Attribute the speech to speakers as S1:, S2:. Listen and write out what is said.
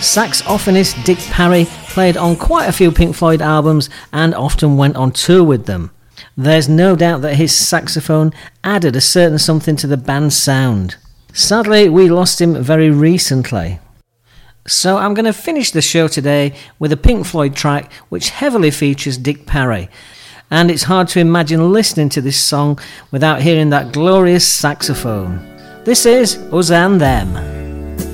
S1: Saxophonist Dick Parry played on quite a few Pink Floyd albums and often went on tour with them. There's no doubt that his saxophone added a certain something to the band's sound. Sadly, we lost him very recently. So I'm going to finish the show today with a Pink Floyd track which heavily features Dick Parry. And it's hard to imagine listening to this song without hearing that glorious saxophone. This is Us and Them.